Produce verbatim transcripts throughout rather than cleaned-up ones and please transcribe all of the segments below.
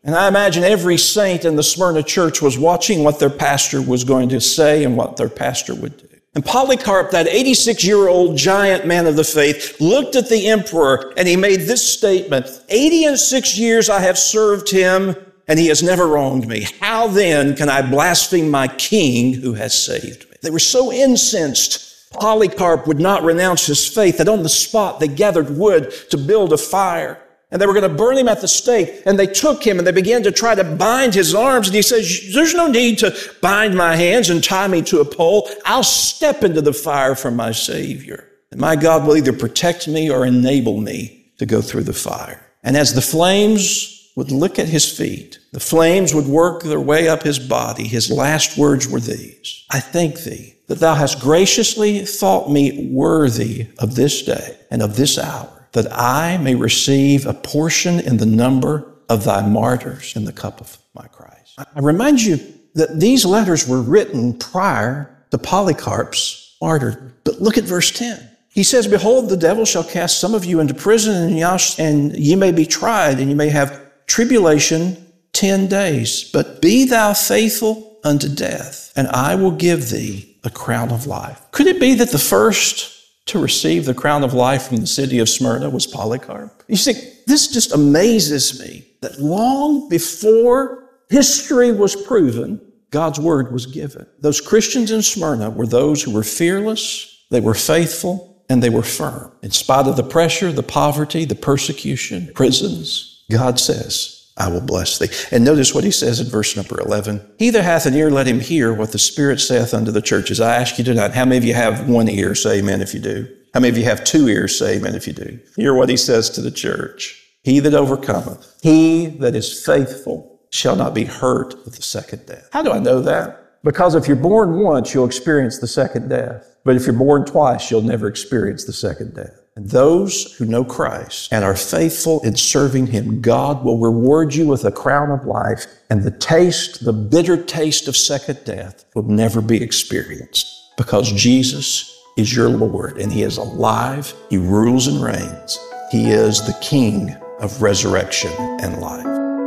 And I imagine every saint in the Smyrna church was watching what their pastor was going to say and what their pastor would do. And Polycarp, that eighty-six-year-old giant man of the faith, looked at the emperor and he made this statement, eighty and six years I have served him and he has never wronged me. How then can I blaspheme my king who has saved me? They were so incensed, Polycarp would not renounce his faith, that on the spot they gathered wood to build a fire. And they were going to burn him at the stake. And they took him and they began to try to bind his arms. And he says, there's no need to bind my hands and tie me to a pole. I'll step into the fire for my Savior. And my God will either protect me or enable me to go through the fire. And as the flames would lick at his feet, the flames would work their way up his body, his last words were these: I thank thee that thou hast graciously thought me worthy of this day and of this hour, that I may receive a portion in the number of thy martyrs in the cup of my Christ. I remind you that these letters were written prior to Polycarp's martyrdom. But look at verse ten. He says, behold, the devil shall cast some of you into prison, and, and ye may be tried, and ye may have tribulation ten days. But be thou faithful unto death, and I will give thee a crown of life. Could it be that the first to receive the crown of life from the city of Smyrna was Polycarp? You see, this just amazes me that long before history was proven, God's word was given. Those Christians in Smyrna were those who were fearless, they were faithful, and they were firm. In spite of the pressure, the poverty, the persecution, prisons, God says, I will bless thee. And notice what he says in verse number eleven. He that hath an ear, let him hear what the Spirit saith unto the churches. I ask you tonight, how many of you have one ear? Say amen if you do. How many of you have two ears? Say amen if you do. Hear what he says to the church. He that overcometh, he that is faithful, shall not be hurt with the second death. How do I know that? Because if you're born once, you'll experience the second death. But if you're born twice, you'll never experience the second death. And those who know Christ and are faithful in serving him, God will reward you with a crown of life, and the taste, the bitter taste of second death will never be experienced, because Jesus is your Lord and he is alive. He rules and reigns. He is the King of resurrection and life.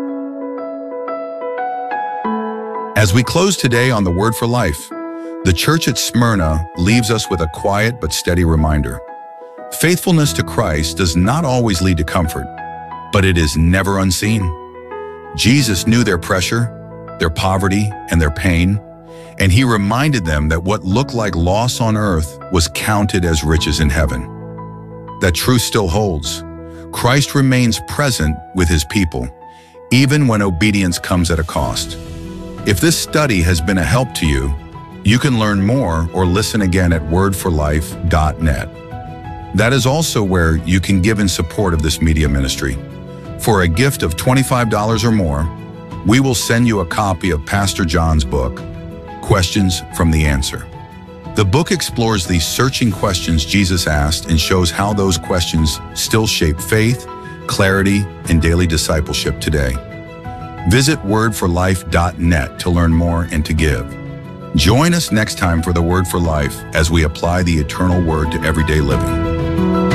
As we close today on the Word for Life, the church at Smyrna leaves us with a quiet but steady reminder. Faithfulness to Christ does not always lead to comfort, but it is never unseen. Jesus knew their pressure, their poverty, and their pain, and he reminded them that what looked like loss on earth was counted as riches in heaven. That truth still holds. Christ remains present with his people, even when obedience comes at a cost. If this study has been a help to you, you can learn more or listen again at word for life dot net. That is also where you can give in support of this media ministry. For a gift of twenty-five dollars or more, we will send you a copy of Pastor John's book, Questions from the Answer. The book explores the searching questions Jesus asked and shows how those questions still shape faith, clarity, and daily discipleship today. Visit word for life dot net to learn more and to give. Join us next time for the Word for Life as we apply the eternal Word to everyday living.